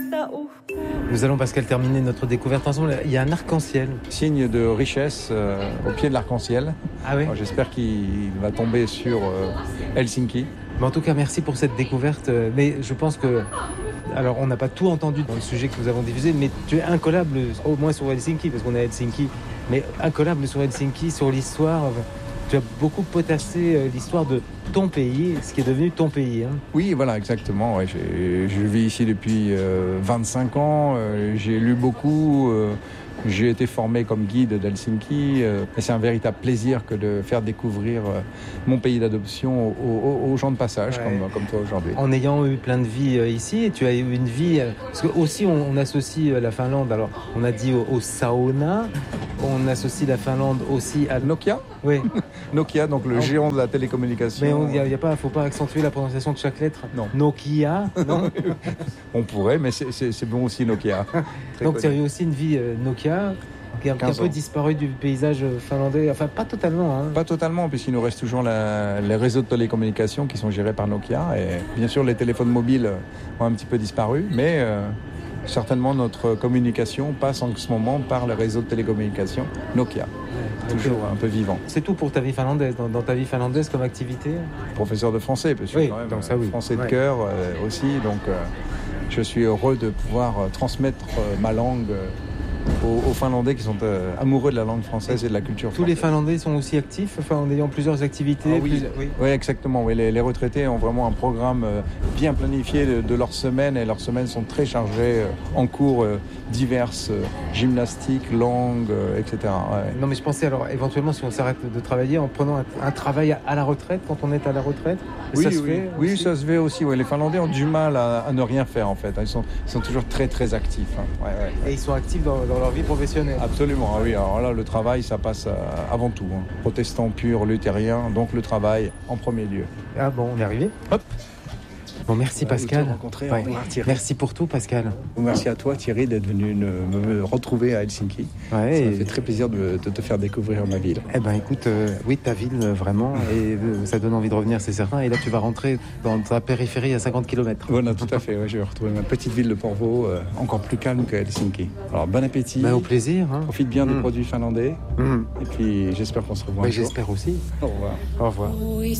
Nous allons, Pascal, terminer notre découverte ensemble. Il y a un arc-en-ciel. Signe de richesse au pied de l'arc-en-ciel. Ah oui. Alors, j'espère qu'il va tomber sur Helsinki. Mais en tout cas, merci pour cette découverte. Mais je pense que... Alors, on n'a pas tout entendu dans le sujet que nous avons diffusé, mais tu es incollable, au moins sur Helsinki, parce qu'on est à Helsinki, mais incollable sur Helsinki, sur l'histoire. Tu as beaucoup potassé l'histoire de ton pays, ce qui est devenu ton pays. Hein. Oui, voilà, exactement. Ouais, je vis ici depuis 25 ans. J'ai lu beaucoup. J'ai été formé comme guide d'Helsinki. Et c'est un véritable plaisir que de faire découvrir mon pays d'adoption aux gens de passage, comme toi aujourd'hui. En ayant eu plein de vie ici, et tu as eu une vie... parce que aussi, on associe la Finlande, alors on a dit au sauna, on associe la Finlande aussi à... Nokia. Oui. Nokia, donc le géant de la télécommunication. Mais il faut pas accentuer la prononciation de chaque lettre. Non. Nokia, non. On pourrait, mais c'est bon aussi Nokia. Donc tu as eu aussi une vie Nokia qui a un peu disparu du paysage finlandais. Enfin, pas totalement. Hein. Pas totalement, puisqu'il nous reste toujours les réseaux de télécommunications qui sont gérés par Nokia. Et bien sûr, les téléphones mobiles ont un petit peu disparu, mais... certainement, notre communication passe en ce moment par le réseau de télécommunications Nokia. Toujours un peu vivant. C'est tout pour ta vie finlandaise. Dans ta vie finlandaise comme activité ? Professeur de français, parce que quand même, donc ça, oui. Français de cœur aussi. Donc, je suis heureux de pouvoir transmettre ma langue aux Finlandais qui sont amoureux de la langue française et de la culture française. Tous les Finlandais sont aussi actifs, en ayant plusieurs activités. Oui, exactement. Oui, les retraités ont vraiment un programme bien planifié de leur semaine, et leurs semaines sont très chargées en cours diverses, gymnastique, langue, etc. Ouais. Non, mais je pensais alors éventuellement si on s'arrête de travailler en prenant un travail à la retraite quand on est à la retraite. Ça se fait aussi. Ça se fait aussi. Oui. Les Finlandais ont du mal à ne rien faire en fait. Ils sont toujours très très actifs. Hein. Ouais. Et ils sont actifs dans leur vie professionnelle. Absolument. Oui. Alors là, le travail, ça passe avant tout. Hein. Protestant pur, luthérien, donc le travail en premier lieu. Ah bon, on est arrivé. Hop. Bon, merci Pascal. Merci pour tout, Pascal. Merci à toi, Thierry, d'être venu me retrouver à Helsinki. Ça m'a fait très plaisir de te faire découvrir ma ville. Eh ben, écoute, oui, ta ville, vraiment, et ça donne envie de revenir, c'est certain. Et là, tu vas rentrer dans ta périphérie à 50 km. Voilà, tout à fait. Ouais, je vais retrouver ma petite ville de Porvoo, encore plus calme que Helsinki. Alors, bon appétit. Au plaisir. Hein. Profite bien des produits finlandais. Et puis, j'espère qu'on se revoit un jour. J'espère aussi. Au revoir. Au revoir.